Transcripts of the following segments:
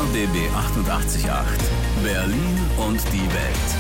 RBB 88.8 Berlin und die Welt.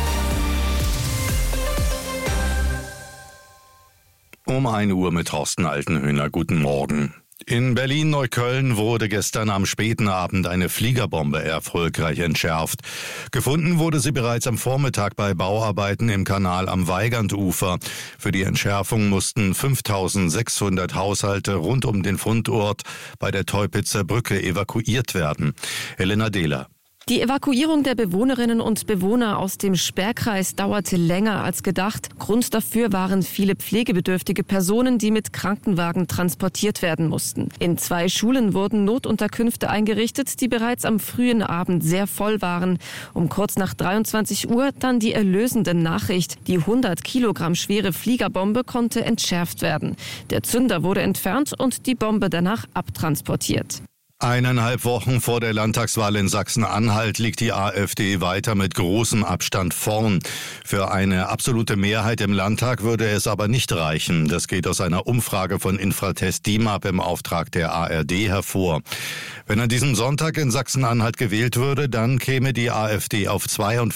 Um 1 Uhr mit Thorsten Altenhöhner. Guten Morgen. In Berlin-Neukölln wurde gestern am späten Abend eine Fliegerbombe erfolgreich entschärft. Gefunden wurde sie bereits am Vormittag bei Bauarbeiten im Kanal am Weigandufer. Für die Entschärfung mussten 5.600 Haushalte rund um den Fundort bei der Teupitzer Brücke evakuiert werden. Helena Dehler. Die Evakuierung der Bewohnerinnen und Bewohner aus dem Sperrkreis dauerte länger als gedacht. Grund dafür waren viele pflegebedürftige Personen, die mit Krankenwagen transportiert werden mussten. In 2 Schulen wurden Notunterkünfte eingerichtet, die bereits am frühen Abend sehr voll waren. Um kurz nach 23 Uhr dann die erlösende Nachricht. Die 100 Kilogramm schwere Fliegerbombe konnte entschärft werden. Der Zünder wurde entfernt und die Bombe danach abtransportiert. 1,5 Wochen vor der Landtagswahl in Sachsen-Anhalt liegt die AfD weiter mit großem Abstand vorn. Für eine absolute Mehrheit im Landtag würde es aber nicht reichen. Das geht aus einer Umfrage von Infratest DIMAP im Auftrag der ARD hervor. Wenn an diesem Sonntag in Sachsen-Anhalt gewählt würde, dann käme die AfD auf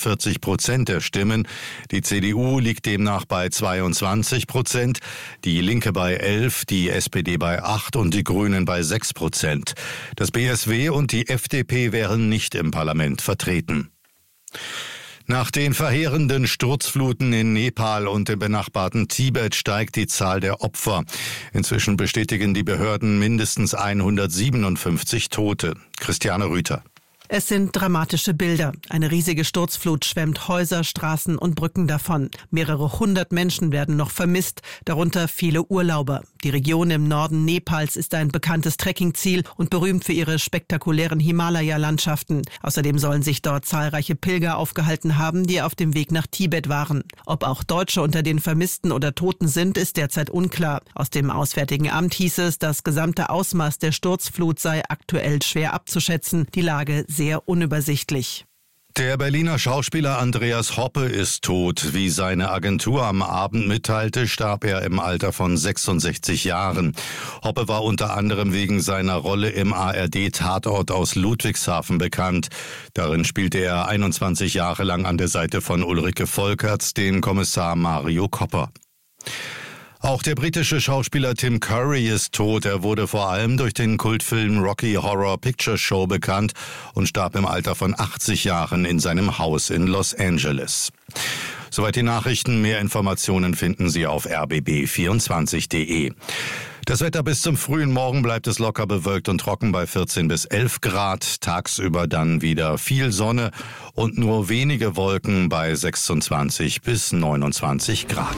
42% der Stimmen. Die CDU liegt demnach bei 22%, die Linke bei 11%, die SPD bei 8% und die Grünen bei 6%. Das BSW und die FDP wären nicht im Parlament vertreten. Nach den verheerenden Sturzfluten in Nepal und im benachbarten Tibet steigt die Zahl der Opfer. Inzwischen bestätigen die Behörden mindestens 157 Tote. Christiane Rüther. Es sind dramatische Bilder. Eine riesige Sturzflut schwemmt Häuser, Straßen und Brücken davon. Mehrere 100 Menschen werden noch vermisst, darunter viele Urlauber. Die Region im Norden Nepals ist ein bekanntes Trekkingziel und berühmt für ihre spektakulären Himalaya-Landschaften. Außerdem sollen sich dort zahlreiche Pilger aufgehalten haben, die auf dem Weg nach Tibet waren. Ob auch Deutsche unter den Vermissten oder Toten sind, ist derzeit unklar. Aus dem Auswärtigen Amt hieß es, das gesamte Ausmaß der Sturzflut sei aktuell schwer abzuschätzen. Die Lage sehr unübersichtlich. Der Berliner Schauspieler Andreas Hoppe ist tot. Wie seine Agentur am Abend mitteilte, starb er im Alter von 66 Jahren. Hoppe war unter anderem wegen seiner Rolle im ARD-Tatort aus Ludwigshafen bekannt. Darin spielte er 21 Jahre lang an der Seite von Ulrike Volkerts, den Kommissar Mario Kopper. Auch der britische Schauspieler Tim Curry ist tot. Er wurde vor allem durch den Kultfilm Rocky Horror Picture Show bekannt und starb im Alter von 80 Jahren in seinem Haus in Los Angeles. Soweit die Nachrichten. Mehr Informationen finden Sie auf rbb24.de. Das Wetter bis zum frühen Morgen bleibt es locker bewölkt und trocken bei 14 bis 11 Grad. Tagsüber dann wieder viel Sonne und nur wenige Wolken bei 26 bis 29 Grad.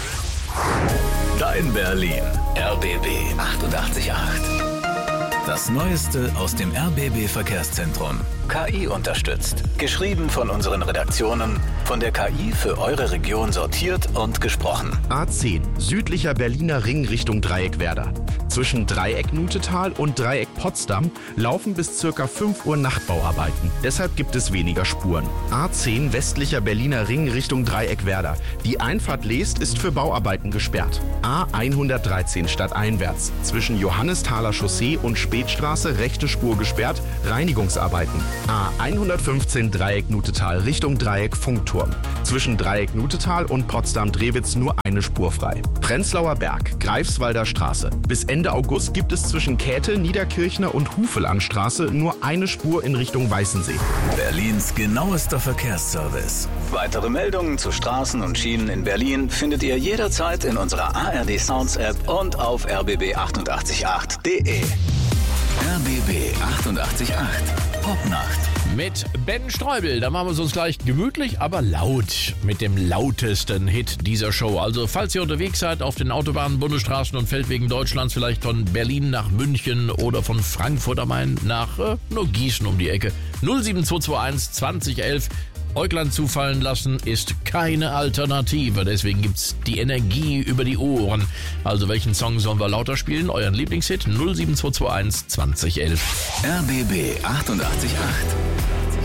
Dein Berlin. RBB 88.8. Das Neueste aus dem RBB Verkehrszentrum. KI unterstützt. Geschrieben von unseren Redaktionen. Von der KI für eure Region sortiert und gesprochen. A10, südlicher Berliner Ring Richtung Dreieckwerder. Zwischen Dreieck Nutetal und Dreieck Potsdam laufen bis ca. 5 Uhr Nachtbauarbeiten. Deshalb gibt es weniger Spuren. A10, westlicher Berliner Ring Richtung Dreieckwerder. Die Einfahrt Leest ist für Bauarbeiten gesperrt. A113 stadteinwärts. Zwischen Johannesthaler Chaussee und Spätstraße rechte Spur gesperrt. Reinigungsarbeiten. A115 Dreieck Nutetal Richtung Dreieck Funkturm. Zwischen Dreieck Nutetal und Potsdam-Drewitz nur eine Spur frei. Prenzlauer Berg, Greifswalder Straße. Bis Ende August gibt es zwischen Käthe, Niederkirchner und Hufelandstraße nur eine Spur in Richtung Weißensee. Berlins genauester Verkehrsservice. Weitere Meldungen zu Straßen und Schienen in Berlin findet ihr jederzeit in unserer ARD Sounds App und auf rbb888.de. RBB 88.8 Popnacht. Mit Ben Streubel, da machen wir es uns gleich gemütlich, aber laut mit dem lautesten Hit dieser Show. Also falls ihr unterwegs seid auf den Autobahnen, Bundesstraßen und Feldwegen Deutschlands, vielleicht von Berlin nach München oder von Frankfurt am Main nach nur Gießen um die Ecke. 07221 2011. Äuglein zufallen lassen ist keine Alternative. Deswegen gibt's die Energie über die Ohren. Also welchen Song sollen wir lauter spielen? Euren Lieblingshit 07221 2011. RBB 88.8